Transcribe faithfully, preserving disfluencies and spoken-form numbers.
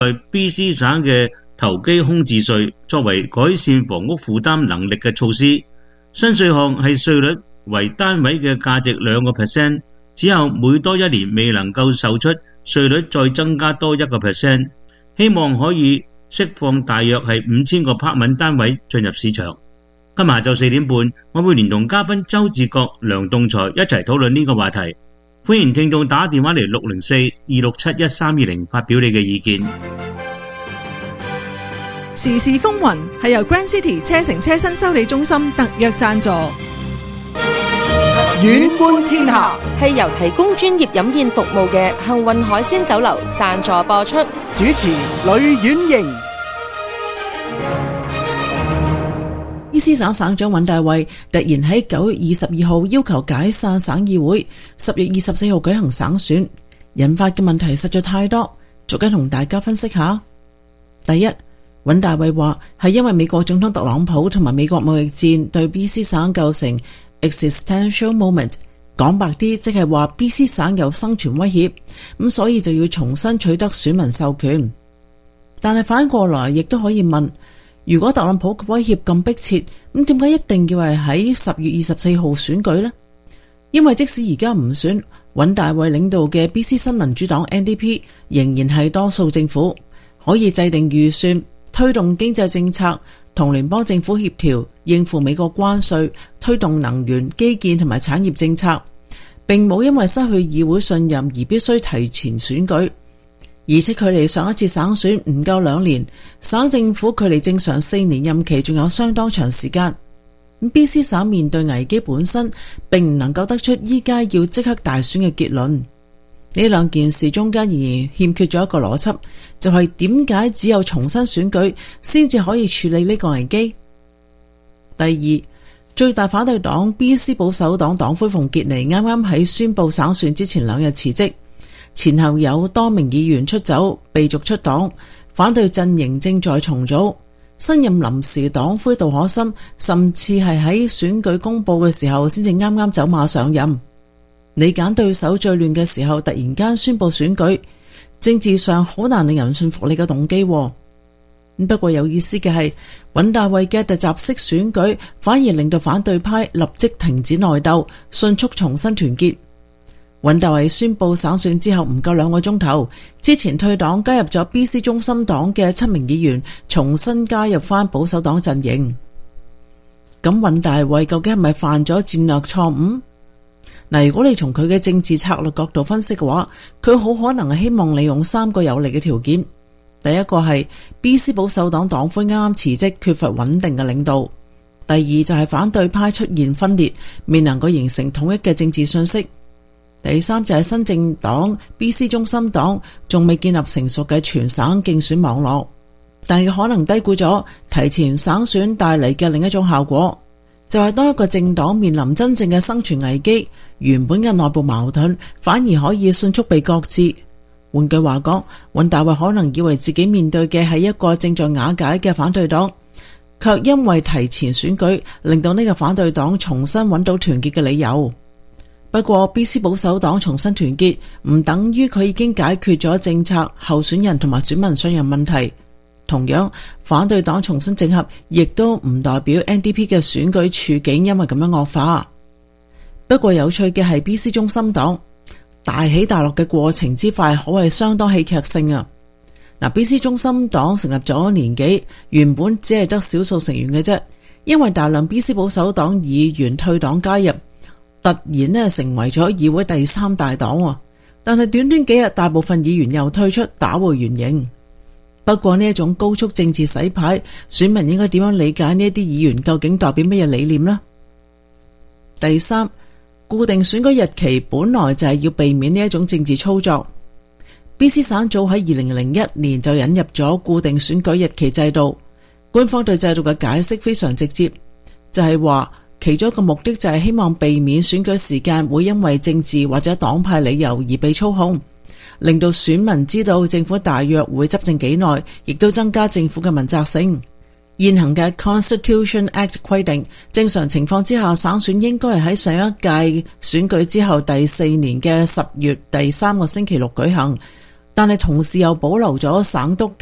B C 省嘅投機空置稅作為改善房屋負擔能力嘅措施。新稅項係稅率為單位嘅價值兩個 percent， 之後每多一年未能夠售出，稅率再增加多一個 percent， 希望可以釋放大約係五千個 apartment 單位進入市場。今日下晝四點半，我會連同嘉賓周志國、梁棟才一齊討論呢個話題。歡迎聽眾打電話嚟六零四二六七一三二零發表你嘅意見。 時事風雲係由 Grand City 車城車新修理中心特約贊助。 遠觀天下係由提供專業飲宴服務嘅幸運海鮮酒樓贊助播出。 主持呂婉瑩。 伊斯省省長尹大衛突然喺九月二十二號要求解散省議會，十月二十四號舉行省選，引發嘅問題實在太多，逐一同大家分析下。第一，尹大衛話係因為美國總統特朗普同埋美國貿易戰對 B C 省構成 existential moment， 講白啲即係話 B C 省有生存威脅，咁所以就要重新取得選民授權。但係反過來亦都可以問，如果特朗普嘅威脅咁迫切，咁點解一定要係喺十月二十四號選舉呢？因為即使而家唔選，尹大衛領導嘅 B C 新民主黨 N D P 仍然係多數政府，可以制定預算、推動經濟政策、同聯邦政府協調、應付美國關稅、推動能源、基建同埋產業政策，並冇因為失去議會信任而必須提前選舉。而且距離上一次省選唔夠兩年，省政府距離正常四年任期仲有相當長時間。B C 省面對危機本身，並唔能夠得出依家要即刻大選嘅結論。呢兩件事中間仍然欠缺咗一個邏輯，就係點解只有重新選舉先至可以處理呢個危機？第二，最大反對黨 B C 保守黨黨魁馮傑尼啱啱喺宣布省選之前兩日辭職，前後有多名議員出走被逐出黨，反對陣營正在重組。新任臨時黨魁杜可森甚至係喺選舉公佈嘅時候先至啱啱走馬上任。你揀對手最亂嘅時候突然間宣布選舉，政治上好難令人信服你嘅動機。不過有意思嘅係，尹大衛嘅突襲式選舉反而令到反對派立即停止內鬥，迅速重新團結。尹大衛宣布省選之後唔夠兩個鐘頭，之前退黨加入咗 B C 中心黨嘅七名議員重新加入翻保守黨陣營。咁尹大衛究竟係咪犯咗戰略錯誤？嗱，如果你從佢嘅政治策略角度分析嘅話，佢好可能係希望利用三個有利嘅條件。第一個係 B C 保守黨黨魁啱啱辭職，缺乏穩定嘅領導。第二就係反對派出現分裂，未能夠形成統一嘅政治信息。第三就係新政黨 B C 中心黨仲未建立成熟嘅全省競選網絡，但係可能低估咗提前省選帶嚟嘅另一種效果，就係當一個政黨面臨真正嘅生存危機，原本嘅內部矛盾反而可以迅速被擱置。換句話講，尹大衛可能以為自己面對嘅係一個正在瓦解嘅反對黨，卻因為提前選舉令到呢個反對黨重新揾到團結嘅理由。不過 B C 保守黨重新團結唔等於佢已經解決咗政策、候選人同埋選民信任問題。同樣，反對黨重新整合亦都唔代表 N D P 嘅選舉處境因為咁樣惡化。不過有趣嘅係 B C 中心黨大起大落嘅過程之快，可謂相當戲劇性啊！嗱，B C 中心黨成立咗年幾，原本只係得少數成員嘅啫，因為大量 B C 保守黨議員退黨加入，突然呢成為咗議會第三大黨。但係短短幾日，大部分議員又退出，打回原形。不過呢一種高速政治洗牌，選民應該點樣理解呢一啲議員究竟代表乜嘢理念呢？第三，固定選舉日期本來就係要避免呢一種政治操作。B C 省早喺二零零一年就引入咗固定選舉日期制度，官方對制度嘅解釋非常直接，就係話其中一個目的就係希望避免選舉時間會因為政治或者黨派理由而被操控，令到選民知道政府大約會執政幾耐，亦都增加政府嘅問責性。現行嘅 Constitution Act 規定，正常情況之下，省選應該係喺上一屆選舉之後第四年嘅十月第三個星期六舉行。 但係同時又保留咗省督